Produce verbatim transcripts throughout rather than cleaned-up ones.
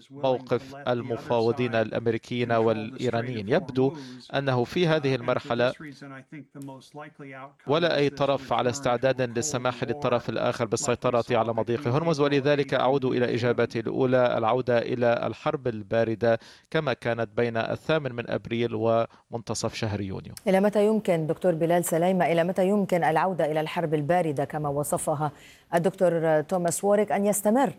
موقف المفاوضين الأمريكيين والإيرانيين. يبدو أنه في هذه المرحلة ولا أي طرف على استعداد للسماح للطرف الآخر بالسيطرة على مضيق هرمز، ولذلك أعود إلى إجابتي الأولى: العودة إلى الحرب الباردة كما كانت بين الثامن من أبريل ومنتصف شهر يونيو. إلى متى يمكن دكتور بلال سليمة إلى متى يمكن العودة إلى الحرب الباردة كما وصفها الدكتور توماس ووريك أن يستمر؟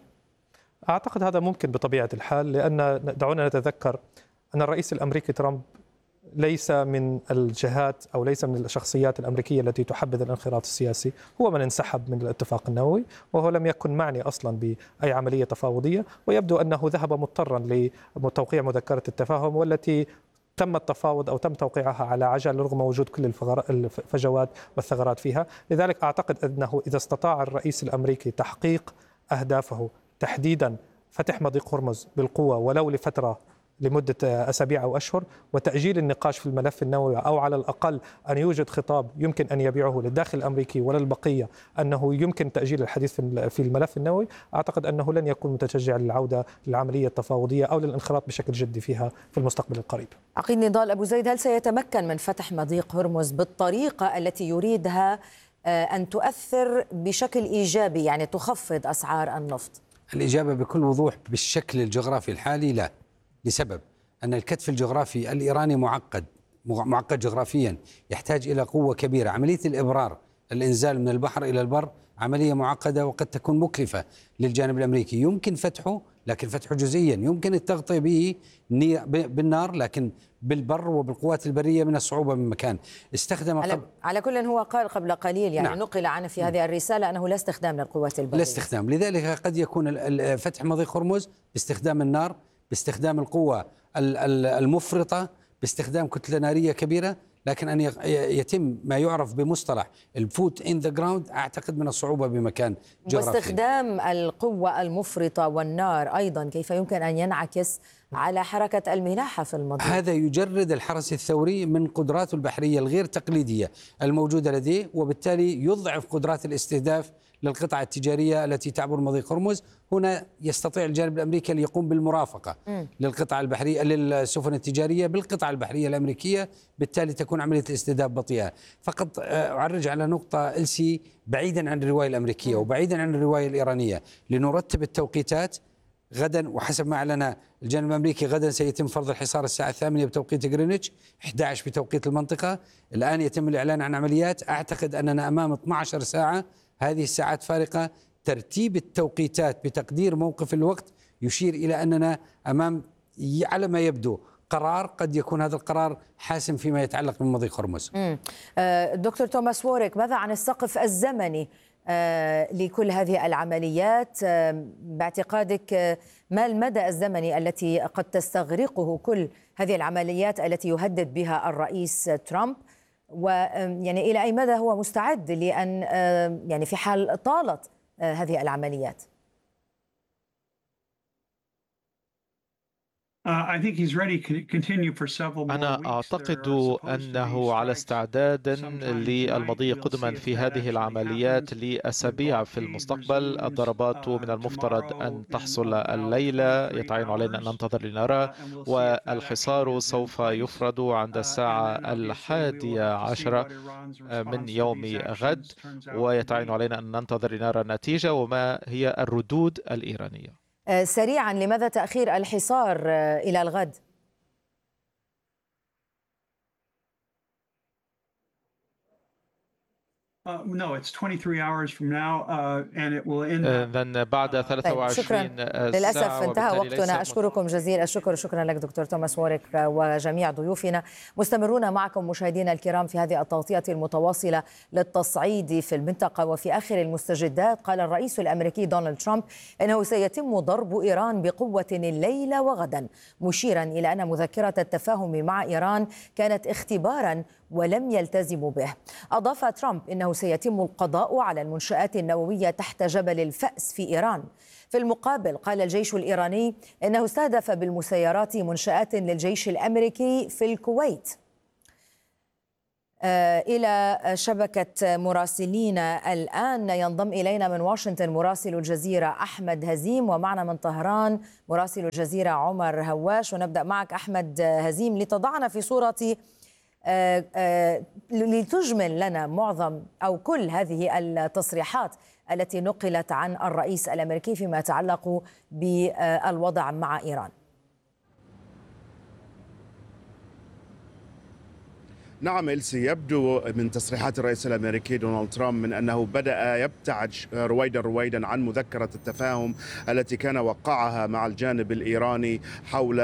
أعتقد هذا ممكن بطبيعة الحال، لأن دعونا نتذكر أن الرئيس الأمريكي ترامب ليس من الجهات أو ليس من الشخصيات الأمريكية التي تحبذ الانخراط السياسي. هو من انسحب من الاتفاق النووي، وهو لم يكن معني أصلا بأي عملية تفاوضية، ويبدو أنه ذهب مضطرا لتوقيع مذكرة التفاهم والتي تم التفاوض أو تم توقيعها على عجل رغم وجود كل الفجوات والثغرات فيها. لذلك أعتقد أنه إذا استطاع الرئيس الأمريكي تحقيق أهدافه، تحديدا فتح مضيق هرمز بالقوة ولو لفترة لمدة أسابيع أو أشهر، وتأجيل النقاش في الملف النووي، أو على الأقل أن يوجد خطاب يمكن أن يبيعه للداخل الأمريكي وللبقية أنه يمكن تأجيل الحديث في الملف النووي، أعتقد أنه لن يكون متشجع للعودة للعملية التفاوضية أو للانخراط بشكل جدي فيها في المستقبل القريب. عقيد نضال أبو زيد، هل سيتمكن من فتح مضيق هرمز بالطريقة التي يريدها أن تؤثر بشكل إيجابي، يعني تخفض أسعار النفط؟ الإجابة بكل وضوح بالشكل الجغرافي الحالي لا، لسبب أن الكتف الجغرافي الإيراني معقد معقد جغرافيا، يحتاج إلى قوة كبيرة. عملية الإبرار، الإنزال من البحر إلى البر، عملية معقدة وقد تكون مكلفة للجانب الأمريكي. يمكن فتحه لكن فتحه جزئيا، يمكن التغطية به بالنار لكن بالبر وبالقوات البرية من الصعوبة من مكان. استخدم على, قبل على كل هو قال قبل قليل، يعني نعم. نقل عنه في هذه الرسالة أنه لا استخدام للقوات البرية، لا استخدام. لذلك قد يكون فتح مضيق هرمز باستخدام النار، باستخدام القوة المفرطة، باستخدام كتلة نارية كبيرة، لكن أن يتم ما يعرف بمصطلح الفوت إن ذا جراوند أعتقد من الصعوبة بمكان جغرافي. واستخدام القوة المفرطة والنار أيضا كيف يمكن أن ينعكس على حركة الملاحة في المضيق؟ هذا يجرد الحرس الثوري من قدراته البحرية الغير تقليدية الموجودة لديه، وبالتالي يضعف قدرات الاستهداف للقطع التجارية التي تعبر مضيق هرمز. هنا يستطيع الجانب الأمريكي أن يقوم بالمرافقة م. للقطع البحرية للسفن التجارية بالقطع البحرية الأمريكية، بالتالي تكون عملية الاستهداف بطيئة. فقط أعرج على نقطة إلسي بعيدا عن الرواية الأمريكية م. وبعيدا عن الرواية الإيرانية، لنرتب التوقيتات. غدا وحسب ما أعلن الجانب الأمريكي غدا سيتم فرض الحصار الساعة الثامنة بتوقيت غرينتش، إحدى عشر بتوقيت المنطقة. الآن يتم الإعلان عن عمليات، أعتقد أننا أمام اثنتي عشرة ساعة، هذه الساعات فارقة. ترتيب التوقيتات بتقدير موقف الوقت يشير إلى أننا أمام على ما يبدو قرار، قد يكون هذا القرار حاسم فيما يتعلق بمضيق هرمز. دكتور توماس ووريك، ماذا عن السقف الزمني آه لكل هذه العمليات؟ آه باعتقادك آه ما المدى الزمني التي قد تستغرقه كل هذه العمليات التي يهدد بها الرئيس ترامب، ويعني إلى أي مدى هو مستعد لأن آه يعني في حال طالت آه هذه العمليات؟ أنا أعتقد أنه على استعداد للمضي قدما في هذه العمليات لأسابيع في المستقبل. الضربات من المفترض أن تحصل الليلة، يتعين علينا أن ننتظر لنرى، والحصار سوف يفرض عند الساعة الحادية عشرة من يوم غد، ويتعين علينا أن ننتظر لنرى النتيجة وما هي الردود الإيرانية. سريعا، لماذا تأخير الحصار إلى الغد؟ إذن بعد ثلاثة وعشرين ساعة. للأسف انتهى وقتنا. أشكركم جزيل الشكر. شكرا لك دكتور توماس ووريك وجميع ضيوفنا. مستمرون معكم مشاهدينا الكرام في هذه التغطية المتواصلة للتصعيد في المنطقة. وفي آخر المستجدات قال الرئيس الأمريكي دونالد ترامب إنه سيتم ضرب إيران بقوة الليلة وغدا، مشيرا إلى أن مذكرة التفاهم مع إيران كانت اختبارا ولم يلتزموا به. أضاف ترامب إنه سيتم القضاء على المنشآت النووية تحت جبل الفأس في إيران. في المقابل قال الجيش الإيراني إنه استهدف بالمسيرات منشآت للجيش الأمريكي في الكويت. إلى شبكة مراسلينا الآن ينضم إلينا من واشنطن مراسل الجزيرة أحمد هزيم، ومعنا من طهران مراسل الجزيرة عمر هواش. ونبدأ معك أحمد هزيم لتضعنا في صورة لتجمل لنا معظم أو كل هذه التصريحات التي نقلت عن الرئيس الأمريكي فيما يتعلق بالوضع مع إيران. نعم إلسي، يبدو من تصريحات الرئيس الأمريكي دونالد ترامب من أنه بدأ يبتعد رويدا رويدا عن مذكرة التفاهم التي كان وقعها مع الجانب الإيراني حول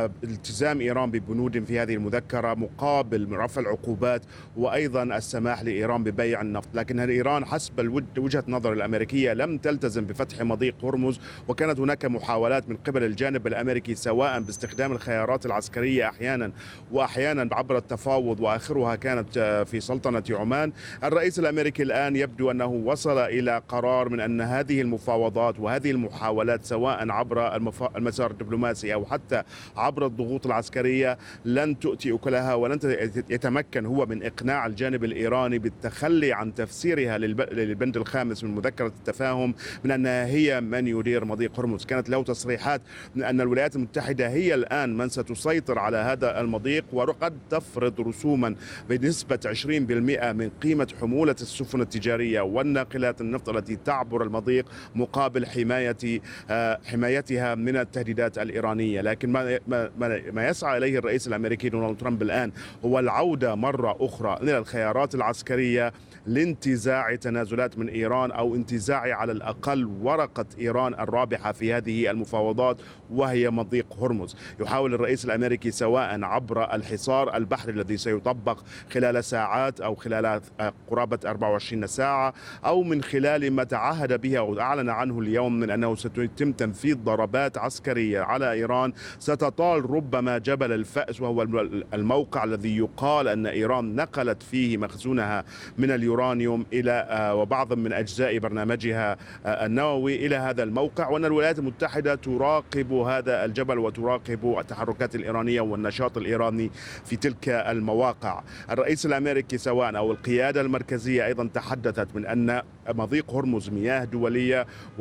التزام إيران ببنود في هذه المذكرة مقابل رفع العقوبات وأيضا السماح لإيران ببيع النفط. لكن إيران حسب وجهة النظر الأمريكية لم تلتزم بفتح مضيق هرمز، وكانت هناك محاولات من قبل الجانب الأمريكي سواء باستخدام الخيارات العسكرية أحيانا وأحيانا عبر التفاوض وآخرها كانت في سلطنة عمان. الرئيس الأمريكي الآن يبدو أنه وصل إلى قرار من أن هذه المفاوضات وهذه المحاولات سواء عبر المسار الدبلوماسي أو حتى عبر الضغوط العسكرية لن تؤتي أكلها، ولن يتمكن هو من إقناع الجانب الإيراني بالتخلي عن تفسيرها للبند الخامس من مذكرة التفاهم من أنها هي من يدير مضيق هرمز. كانت له تصريحات من أن الولايات المتحدة هي الآن من ستسيطر على هذا المضيق وقد تفرض رسوما بنسبة عشرين بالمئة من قيمة حمولة السفن التجارية والناقلات النفط التي تعبر المضيق مقابل حماية حمايتها من التهديدات الإيرانية. لكن ما ما يسعى إليه الرئيس الأمريكي دونالد ترامب الآن هو العودة مرة أخرى إلى الخيارات العسكرية لانتزاع تنازلات من إيران أو انتزاع على الأقل ورقة إيران الرابحة في هذه المفاوضات وهي مضيق هرمز. يحاول الرئيس الأمريكي سواء عبر الحصار البحري الذي سيطبق خلال ساعات أو خلال قرابة أربع وعشرين ساعة أو من خلال ما تعهد به أو أعلن عنه اليوم من أنه سيتم تنفيذ ضربات عسكرية على إيران ستطال ربما جبل الفأس، وهو الموقع الذي يقال أن إيران نقلت فيه مخزونها من اليورانيوم إلى وبعض من أجزاء برنامجها النووي إلى هذا الموقع، وأن الولايات المتحدة تراقب هذا الجبل وتراقب التحركات الإيرانية والنشاط الإيراني في تلك المواقع. الرئيس الأمريكي سواء أو القيادة المركزية أيضا تحدثت من أن مضيق هرمز مياه دولية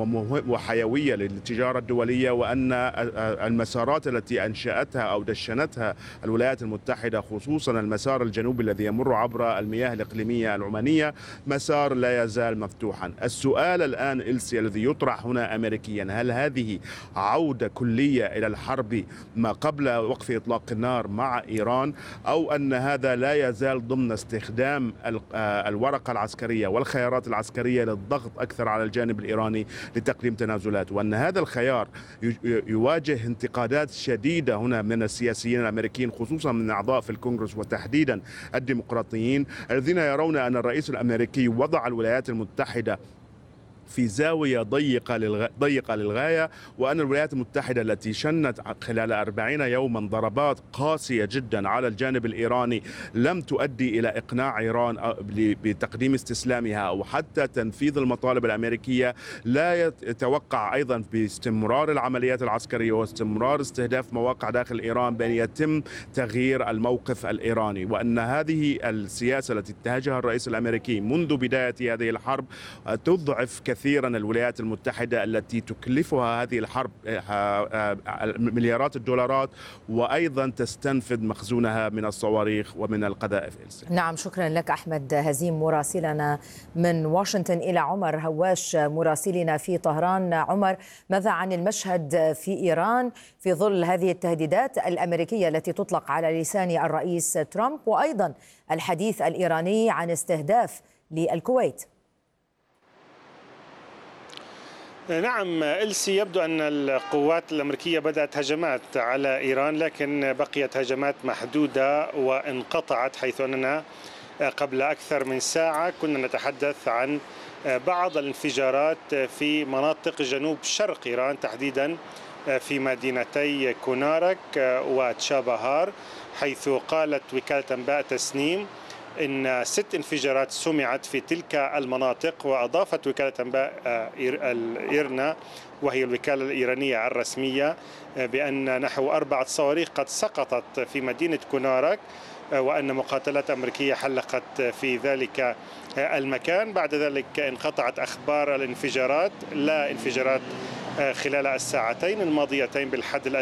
وحيوية للتجارة الدولية، وأن المسارات التي أنشأتها أو دشنتها الولايات المتحدة خصوصا المسار الجنوبي الذي يمر عبر المياه الإقليمية العمانية مسار لا يزال مفتوحا. السؤال الآن إلسي الذي يطرح هنا أمريكيا، هل هذه عودة كلية إلى الحرب ما قبل وقف إطلاق النار مع إيران، أو أن هذا لا يزال ضمن استخدام الورقة العسكرية والخيارات العسكرية للضغط أكثر على الجانب الإيراني لتقديم تنازلات، وأن هذا الخيار يواجه انتقادات شديدة هنا من السياسيين الأمريكيين خصوصا من أعضاء في الكونغرس وتحديدا الديمقراطيين الذين يرون أن الرئيس الأمريكي وضع الولايات المتحدة في زاوية ضيقة للغ... ضيقة للغاية، وأن الولايات المتحدة التي شنت خلال أربعين يوما ضربات قاسية جدا على الجانب الإيراني لم تؤدي إلى إقناع إيران بتقديم استسلامها أو حتى تنفيذ المطالب الأمريكية، لا يتوقع أيضا باستمرار العمليات العسكرية واستمرار استهداف مواقع داخل إيران بأن يتم تغيير الموقف الإيراني، وأن هذه السياسة التي اتجهها الرئيس الأمريكي منذ بداية هذه الحرب تضعف كثيرا الولايات المتحدة التي تكلفها هذه الحرب مليارات الدولارات، وأيضا تستنفذ مخزونها من الصواريخ ومن القذائف. نعم، شكرا لك أحمد هزيم مراسلنا من واشنطن. إلى عمر هواش مراسلنا في طهران. عمر، ماذا عن المشهد في إيران في ظل هذه التهديدات الأمريكية التي تطلق على لسان الرئيس ترامب، وأيضا الحديث الإيراني عن استهداف للكويت؟ نعم إلسي، يبدو أن القوات الأمريكية بدأت هجمات على إيران، لكن بقيت هجمات محدودة وانقطعت، حيث أننا قبل أكثر من ساعة كنا نتحدث عن بعض الانفجارات في مناطق جنوب شرق إيران، تحديدا في مدينتي كونارك وتشابهار، حيث قالت وكالة أنباء تسنيم إن ست انفجارات سمعت في تلك المناطق. وأضافت وكالة أنباء إيرنا وهي الوكالة الإيرانية الرسمية بأن نحو أربعة صواريخ قد سقطت في مدينة كونارك، وأن مقاتلات أمريكية حلقت في ذلك المكان. بعد ذلك انقطعت أخبار الانفجارات، لا انفجارات خلال الساعتين الماضيتين بالحد الأدنى